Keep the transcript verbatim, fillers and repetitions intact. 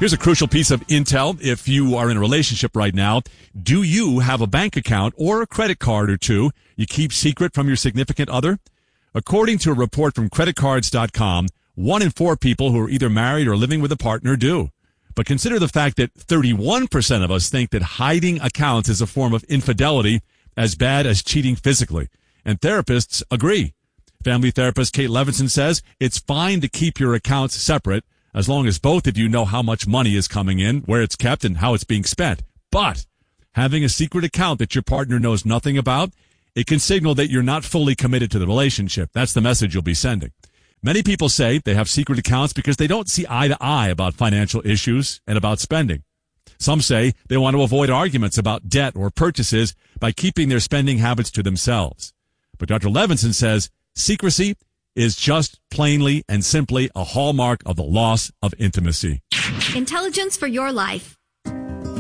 Here's a crucial piece of intel. If you are in a relationship right now, do you have a bank account or a credit card or two you keep secret from your significant other? According to a report from credit cards dot com, one in four people who are either married or living with a partner do. But consider the fact that thirty-one percent of us think that hiding accounts is a form of infidelity as bad as cheating physically. And therapists agree. Family therapist Kate Levinson says it's fine to keep your accounts separate as long as both of you know how much money is coming in, where it's kept, and how it's being spent. But having a secret account that your partner knows nothing about, it can signal that you're not fully committed to the relationship. That's the message you'll be sending. Many people say they have secret accounts because they don't see eye to eye about financial issues and about spending. Some say they want to avoid arguments about debt or purchases by keeping their spending habits to themselves. But Doctor Levinson says secrecy is just plainly and simply a hallmark of the loss of intimacy. Intelligence for your life.